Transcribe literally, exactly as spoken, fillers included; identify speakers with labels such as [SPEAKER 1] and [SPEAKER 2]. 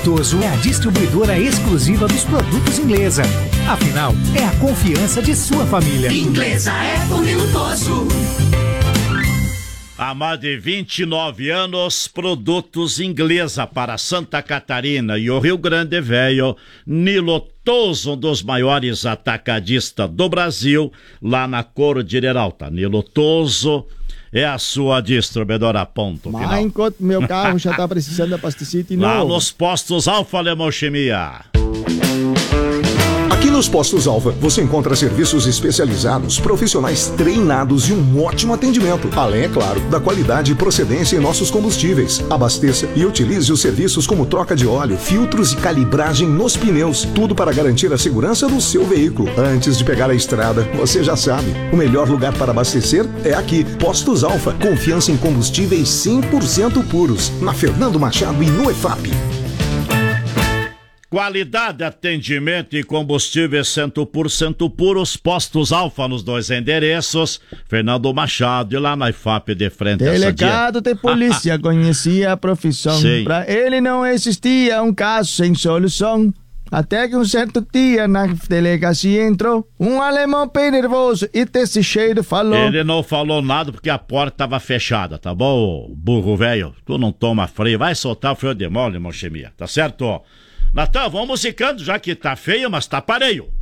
[SPEAKER 1] Lotoso é a distribuidora exclusiva dos produtos Inglesa. Afinal, é a confiança de sua família.
[SPEAKER 2] Inglesa é Lotoso.
[SPEAKER 3] Há mais de vinte e nove anos, produtos Inglesa para Santa Catarina e o Rio Grande Velho. Nilotoso, um dos maiores atacadistas do Brasil, lá na Cordilheira Alta. Nilotoso é a sua distribuidora, ponto final.
[SPEAKER 4] Mas enquanto meu carro já está precisando de abastecimento novo.
[SPEAKER 3] Lá nos postos Alfa Lemochimia.
[SPEAKER 5] Aqui nos Postos Alfa, você encontra serviços especializados, profissionais treinados e um ótimo atendimento. Além, é claro, da qualidade e procedência em nossos combustíveis. Abasteça e utilize os serviços como troca de óleo, filtros e calibragem nos pneus. Tudo para garantir a segurança do seu veículo. Antes de pegar a estrada, você já sabe, o melhor lugar para abastecer é aqui. Postos Alfa, confiança em combustíveis cem por cento puros. Na Fernando Machado e no E F A P.
[SPEAKER 3] Qualidade, atendimento e combustíveis cem por cento puros, Postos Alfa nos dois endereços, Fernando Machado e lá na I F A P de frente a
[SPEAKER 4] Delegado de polícia conhecia a profissão.
[SPEAKER 3] Sim.
[SPEAKER 4] Pra ele não existia um caso sem solução. Até que um certo dia na delegacia entrou um alemão bem nervoso e desse cheiro falou.
[SPEAKER 3] Ele não falou nada porque a porta estava fechada, tá bom, burro velho? Tu não toma freio, vai soltar o freio de mão, Lemochimia, tá certo? Natan, vamos musicando, já que tá feio, mas tá pareio.